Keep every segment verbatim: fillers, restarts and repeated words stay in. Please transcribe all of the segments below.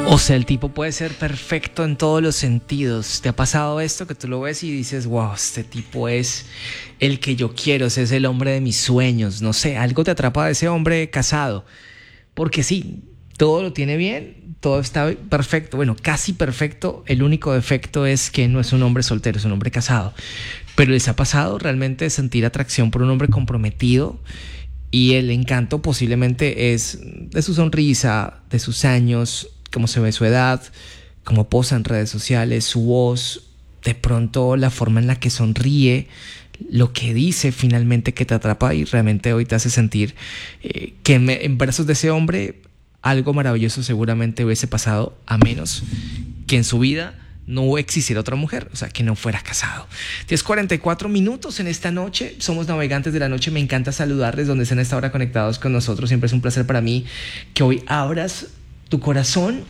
O sea, el tipo puede ser perfecto en todos los sentidos. ¿Te ha pasado esto que tú lo ves y dices, wow, este tipo es el que yo quiero, ese es el hombre de mis sueños? No sé, algo te atrapa de ese hombre casado. Porque sí, todo lo tiene bien, todo está perfecto, bueno, casi perfecto. El único defecto es que no es un hombre soltero, es un hombre casado. Pero les ha pasado realmente sentir atracción por un hombre comprometido y el encanto posiblemente es de su sonrisa, de sus años, cómo se ve su edad, cómo posa en redes sociales, su voz, de pronto la forma en la que sonríe, lo que dice finalmente que te atrapa y realmente hoy te hace sentir eh, que en, en brazos de ese hombre algo maravilloso seguramente hubiese pasado, a menos que en su vida no existiera otra mujer, o sea, que no fuera casado. diez cuarenta y cuatro minutos en esta noche, somos Navegantes de la Noche, me encanta saludarles donde estén a esta hora conectados con nosotros, siempre es un placer para mí que hoy abras tu corazón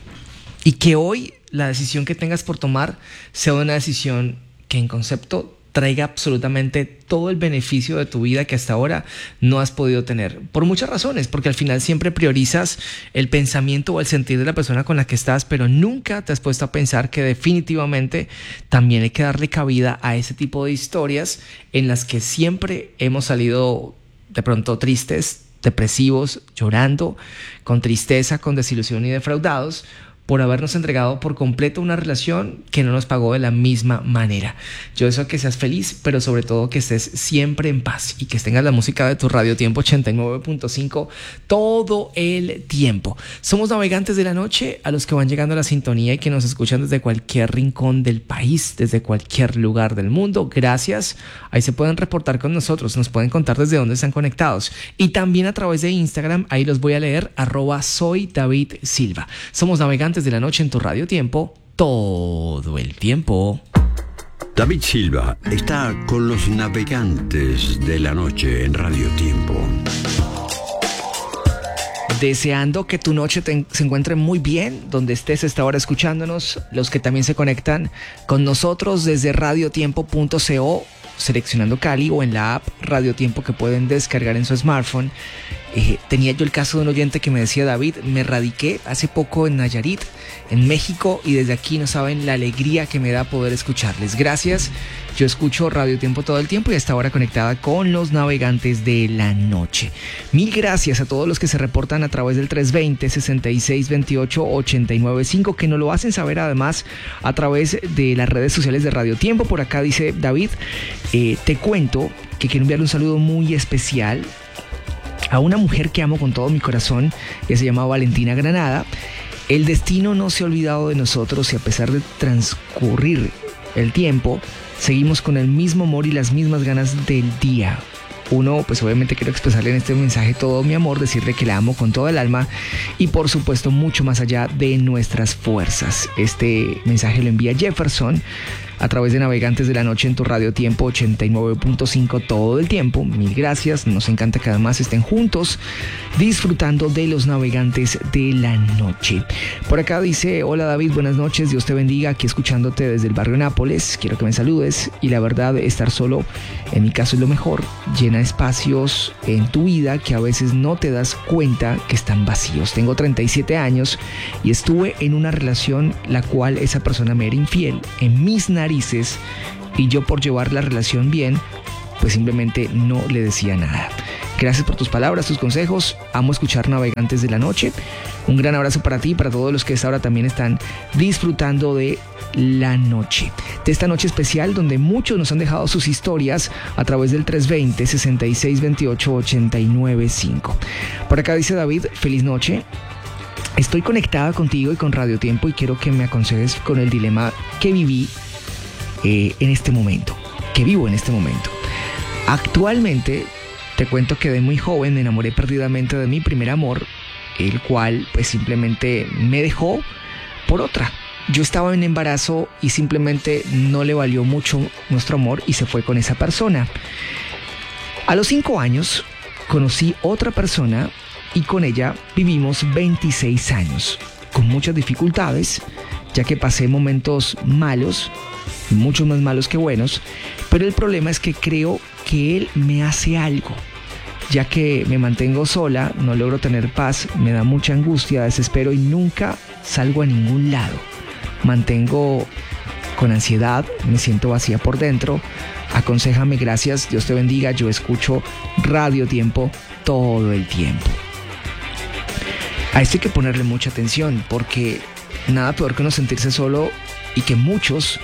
y que hoy la decisión que tengas por tomar sea una decisión que en concepto traiga absolutamente todo el beneficio de tu vida que hasta ahora no has podido tener. Por muchas razones, porque al final siempre priorizas el pensamiento o el sentir de la persona con la que estás, pero nunca te has puesto a pensar que definitivamente también hay que darle cabida a ese tipo de historias en las que siempre hemos salido de pronto tristes, depresivos, llorando, con tristeza, con desilusión y defraudados por habernos entregado por completo una relación que no nos pagó de la misma manera. Yo deseo que seas feliz, pero sobre todo que estés siempre en paz y que tengas la música de tu Radio Tiempo ochenta y nueve punto cinco todo el tiempo. Somos Navegantes de la Noche, a los que van llegando a la sintonía y que nos escuchan desde cualquier rincón del país, desde cualquier lugar del mundo. Gracias. Ahí se pueden reportar con nosotros, nos pueden contar desde dónde están conectados. Y también a través de Instagram, ahí los voy a leer, arroba soy David Silva. Somos Navegantes de la Noche en tu Radio Tiempo, todo el tiempo. David Silva está con los Navegantes de la Noche en Radio Tiempo. Deseando que tu noche te, se encuentre muy bien, donde estés esta hora escuchándonos, los que también se conectan con nosotros desde radiotiempo punto co, seleccionando Cali, o en la app Radio Tiempo que pueden descargar en su smartphone. Eh, tenía yo el caso de un oyente que me decía: David, me radiqué hace poco en Nayarit, en México, y desde aquí no saben la alegría que me da poder escucharles. Gracias. Yo escucho Radio Tiempo todo el tiempo y hasta ahora conectada con los Navegantes de la Noche. Mil gracias a todos los que se reportan a través del tres dos cero, seis seis dos ocho, ocho nueve cinco, que nos lo hacen saber además a través de las redes sociales de Radio Tiempo. Por acá dice David, eh, te cuento que quiero enviarle un saludo muy especial a una mujer que amo con todo mi corazón, que se llama Valentina Granada. El destino no se ha olvidado de nosotros y a pesar de transcurrir el tiempo, seguimos con el mismo amor y las mismas ganas del día. Uno, pues obviamente quiero expresarle en este mensaje todo mi amor, decirle que la amo con todo el alma y por supuesto mucho más allá de nuestras fuerzas. Este mensaje lo envía Jefferson a través de Navegantes de la Noche en tu Radio Tiempo ochenta y nueve punto cinco todo el tiempo. Mil gracias, nos encanta que además estén juntos disfrutando de los Navegantes de la Noche. Por acá dice: hola David, buenas noches, Dios te bendiga, aquí escuchándote desde el barrio Nápoles, quiero que me saludes. Y la verdad, estar solo en mi caso es lo mejor, llena espacios en tu vida que a veces no te das cuenta que están vacíos. Tengo treinta y siete años y estuve en una relación la cual esa persona me era infiel en mis narices, y yo por llevar la relación bien pues simplemente no le decía nada. Gracias por tus palabras, tus consejos, amo escuchar Navegantes de la Noche. Un gran abrazo para ti y para todos los que esta hora también están disfrutando de la noche, de esta noche especial donde muchos nos han dejado sus historias a través del tres dos cero, seis seis dos ocho, ocho nueve cinco. Por acá dice David, feliz noche. Estoy conectada contigo y con Radio Tiempo y quiero que me aconsejes con el dilema que viví eh, en este momento, que vivo en este momento. Actualmente te cuento que de muy joven me enamoré perdidamente de mi primer amor, el cual pues simplemente me dejó por otra. Yo estaba en embarazo y simplemente no le valió mucho nuestro amor y se fue con esa persona. A los cinco años conocí otra persona y con ella vivimos veintiséis años, con muchas dificultades, ya que pasé momentos malos, muchos más malos que buenos, pero el problema es que creo que él me hace algo. ya que me mantengo sola, no logro tener paz, me da mucha angustia, desespero y nunca salgo a ningún lado. Mantengo con ansiedad, me siento vacía por dentro. Aconséjame, gracias, Dios te bendiga, yo escucho Radio Tiempo todo el tiempo. A esto hay que ponerle mucha atención, porque nada peor que no sentirse solo y que muchos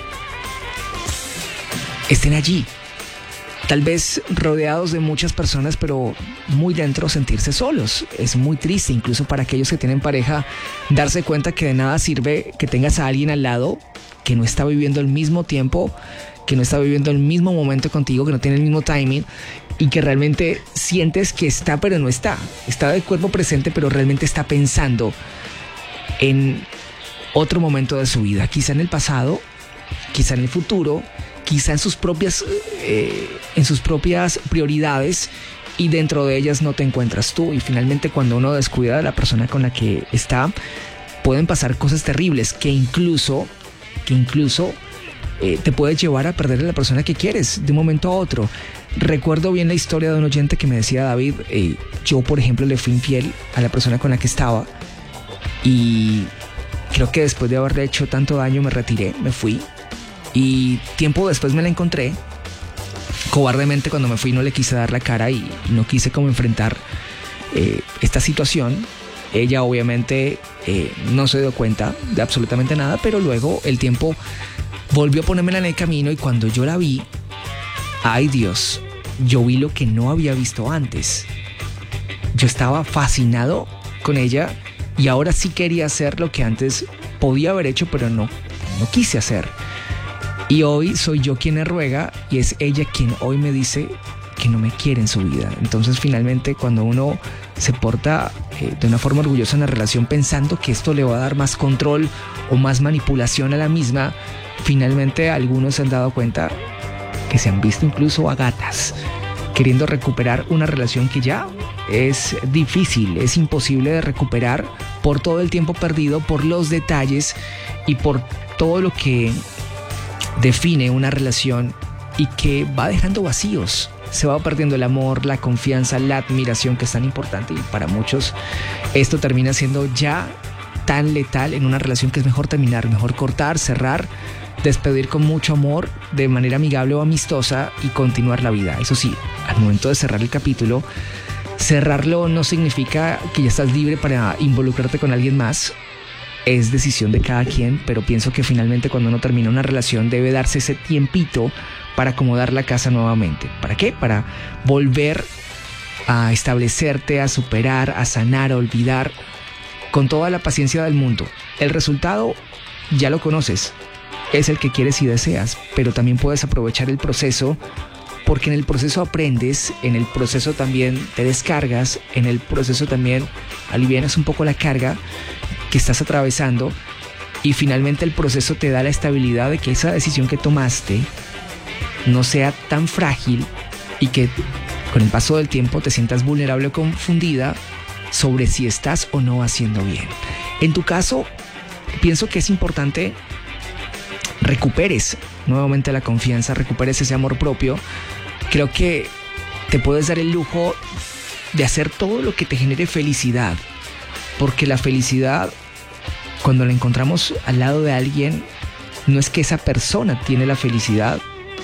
estén allí, tal vez rodeados de muchas personas, pero muy dentro sentirse solos. Es muy triste, incluso para aquellos que tienen pareja, darse cuenta que de nada sirve que tengas a alguien al lado que no está viviendo el mismo tiempo, que no está viviendo el mismo momento contigo, que no tiene el mismo timing y que realmente sientes que está pero no está. Está de cuerpo presente pero realmente está pensando en otro momento de su vida, quizá en el pasado, quizá en el futuro, quizá en sus propias, eh, en sus propias prioridades, y dentro de ellas no te encuentras tú. Y finalmente, cuando uno descuida de la persona con la que está, pueden pasar cosas terribles que incluso, que incluso eh, te puede llevar a perder a la persona que quieres de un momento a otro. Recuerdo bien la historia de un oyente que me decía: David, eh, yo por ejemplo le fui infiel a la persona con la que estaba, y creo que después de haberle hecho tanto daño me retiré, me fui. Y tiempo después me la encontré. Cobardemente, cuando me fui, no le quise dar la cara y no quise como enfrentar eh, esta situación. Ella obviamente eh, no se dio cuenta de absolutamente nada, pero luego el tiempo volvió a ponérmela en el camino, y cuando yo la vi, ay Dios, yo vi lo que no había visto antes. Yo estaba fascinado con ella y ahora sí quería hacer lo que antes podía haber hecho, pero no, no quise hacer. Y hoy soy yo quien le ruega, y es ella quien hoy me dice que no me quiere en su vida. Entonces, finalmente, cuando uno se porta eh, de una forma orgullosa en la relación, pensando que esto le va a dar más control o más manipulación a la misma, finalmente algunos se han dado cuenta que se han visto incluso a gatas, queriendo recuperar una relación que ya es difícil, es imposible de recuperar por todo el tiempo perdido, por los detalles y por todo lo que define una relación y que va dejando vacíos. Se va perdiendo el amor, la confianza, la admiración, que es tan importante, y para muchos esto termina siendo ya tan letal en una relación que es mejor terminar, mejor cortar, cerrar, despedir con mucho amor, de manera amigable o amistosa, y continuar la vida. Eso sí, al momento de cerrar el capítulo, cerrarlo no significa que ya estás libre para involucrarte con alguien más. Es decisión de cada quien, pero pienso que finalmente cuando uno termina una relación debe darse ese tiempito para acomodar la casa nuevamente. ¿Para qué? Para volver a establecerte, a superar, a sanar, a olvidar, con toda la paciencia del mundo. El resultado ya lo conoces, es el que quieres y deseas, pero también puedes aprovechar el proceso, porque en el proceso aprendes, en el proceso también te descargas, en el proceso también alivianas un poco la carga que estás atravesando, y finalmente el proceso te da la estabilidad de que esa decisión que tomaste no sea tan frágil, y que con el paso del tiempo te sientas vulnerable o confundida sobre si estás o no haciendo bien. En tu caso, pienso que es importante recuperes nuevamente la confianza, recuperes ese amor propio. Creo que te puedes dar el lujo de hacer todo lo que te genere felicidad, porque la felicidad, cuando la encontramos al lado de alguien, no es que esa persona tiene la felicidad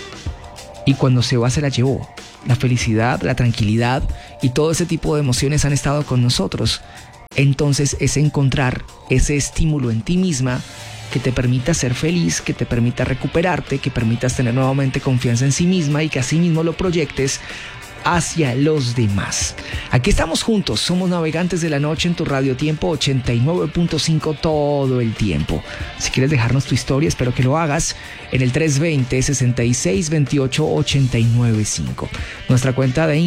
y cuando se va se la llevó. La felicidad, la tranquilidad y todo ese tipo de emociones han estado con nosotros. Entonces es encontrar ese estímulo en ti misma que te permita ser feliz, que te permita recuperarte, que permitas tener nuevamente confianza en sí misma y que así mismo lo proyectes hacia los demás. Aquí estamos juntos, somos Navegantes de la Noche en tu Radio Tiempo ochenta y nueve punto cinco todo el tiempo. Si quieres dejarnos tu historia, espero que lo hagas en el tres dos cero, seis seis dos ocho, ocho nueve cinco. Nuestra cuenta de